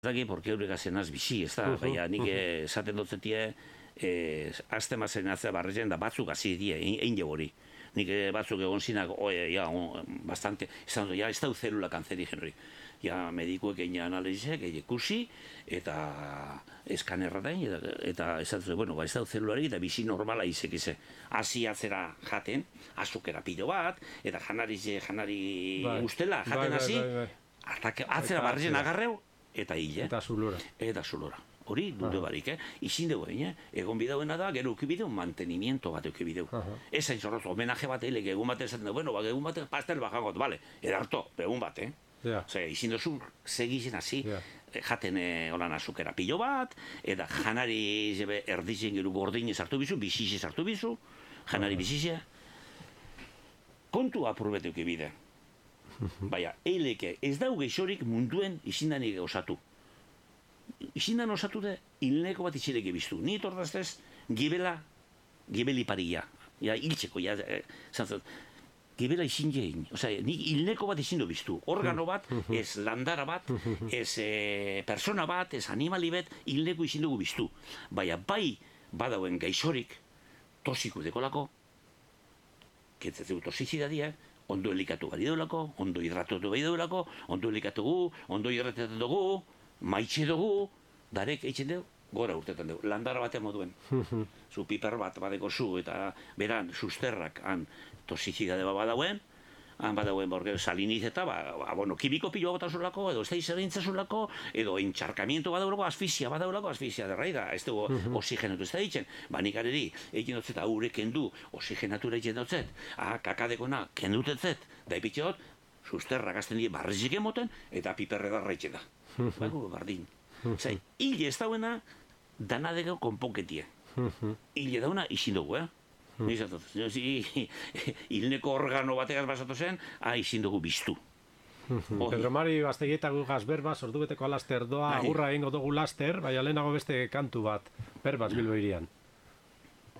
Zaki, porque eurek azenaz bizi, ez da, baina nik esaten dutzetie, azte mazen atzea barrezen da batzuk hasi die, egin jo hori. Nik batzuk egon zinak, bastante, izan du, ez dau zelula kanzerigen hori. Ja, medikuek egin analizek, egin ikusi, eta eskanerra da, eta esan zuen, bueno, ez dau zelulari, eta bizi normala izek ize. Hasi atzera jaten, azukera pilo bat, eta janari ustela, jaten hasi, atzera barrezen agarreu, eta hile. Eta zulora. Eta zulora. Hori, dute barik, izin dugu egin, egon bidauena da, gero ukibideu, mantenimiento bat ukibideu. Ez hain zorroz, homenaje bat eilik, egun bat esaten dugu, bueno, egun bat pastel bajangot, bale, edarto, egun bat, Ose, izin duzu, segizen hasi, jaten holan azukera pilo bat, eta janari erdizen gero gordinez hartu bizu, bizizez hartu bizu, janari bizizea. Kontu apurbete ukibide. Baina, eileke, ez dau geixorik munduen izindanik osatu. Izindan osatu da, hilneko bat itxireke biztu. Ni tordaztez, gibeli paria. Ja, hiltzeko, zantzat, gibela izin jein. Osea, ni hilneko bat izin du biztu. Organo bat, ez landara bat, ez persona bat, ez animali bat, hilneko izin dugu biztu. Baina, bai, badauen gaixorik, tosiku dekolako, ketzetzeu tosizidadia, ondo elikatu bari deulako, ondo hidratotu bari deulako, ondo elikatu gu, ondo hidratetan dugu, maitxe dugu, darek eitzen dugu, gora urtetan dugu, landara batean moduen. Zu piper bat badeko zu, eta beran, susterrak, han tosizidade bat badauen, han badauen borgeo saliniz eta, bueno, kimiko pilo bat azulako, edo ez da izerrintza azulako, edo entxarkamiento badaulako, asfixia badaulako, asfixia derraida, ez dugu oxigenatu ez da ditzen. Nik areri, egin dutzet, haure kendu, oxigenatura egin dutzet, kakadekona kendutetzet, da ipitxot, susterrak azten die barrizik emoten, eta piperre darra egin da. Bago, bardin. Zai, hile ez dauena, danadeko konponketie. Hile dauna izin dugu, hilneko organo bategaz basatu zen, izin dugu biztu. Pedro Mari Bastegietako gaz berbaz, ordubeteko alaster doa, agurra egingo dugu laster, baina lehenago beste kantu bat, berbaz Bilbo irian.